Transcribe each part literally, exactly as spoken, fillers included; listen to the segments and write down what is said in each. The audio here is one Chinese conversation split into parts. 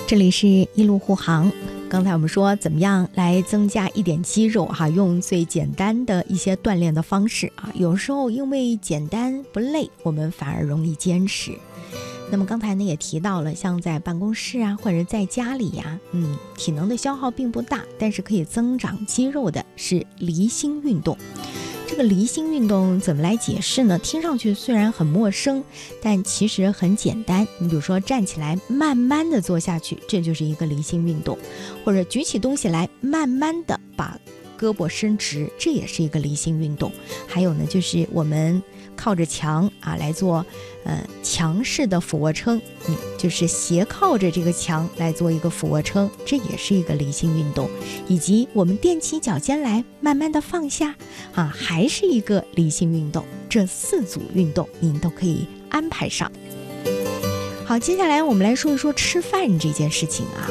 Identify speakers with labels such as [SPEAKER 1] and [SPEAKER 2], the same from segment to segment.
[SPEAKER 1] 这里是一路护航。刚才我们说怎么样来增加一点肌肉哈，用最简单的一些锻炼的方式啊，有时候因为简单不累，我们反而容易坚持。那么刚才呢也提到了，像在办公室啊，或者在家里呀、啊，嗯，体能的消耗并不大，但是可以增长肌肉的是离心运动。这个离心运动怎么来解释呢？听上去虽然很陌生，但其实很简单。你比如说站起来慢慢的坐下去，这就是一个离心运动，或者举起东西来慢慢的把胳膊伸直，这也是一个离心运动。还有呢，就是我们靠着墙啊来做呃墙式的俯卧撑，嗯，就是斜靠着这个墙来做一个俯卧撑，这也是一个离心运动。以及我们踮起脚尖来慢慢的放下啊，还是一个离心运动。这四组运动您都可以安排上。好，接下来我们来说一说吃饭这件事情啊。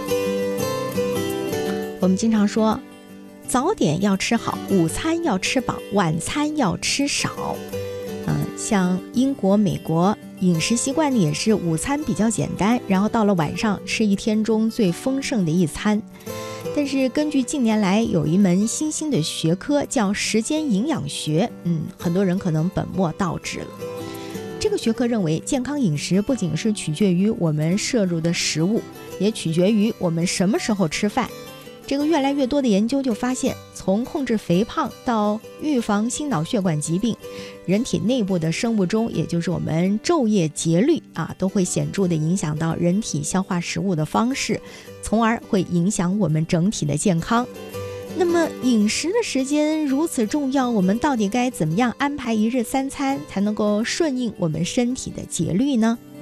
[SPEAKER 1] 我们经常说早点要吃好，午餐要吃饱，晚餐要吃少。嗯、呃，像英国、美国饮食习惯呢也是午餐比较简单，然后到了晚上吃一天中最丰盛的一餐。但是根据近年来有一门新兴的学科叫时间营养学，嗯，很多人可能本末倒置了。这个学科认为，健康饮食不仅是取决于我们摄入的食物，也取决于我们什么时候吃饭。这个越来越多的研究就发现，从控制肥胖到预防心脑血管疾病，人体内部的生物钟，也就是我们昼夜节律啊，都会显著的影响到人体消化食物的方式，从而会影响我们整体的健康。那么饮食的时间如此重要，我们到底该怎么样安排一日三餐才能够顺应我们身体的节律呢？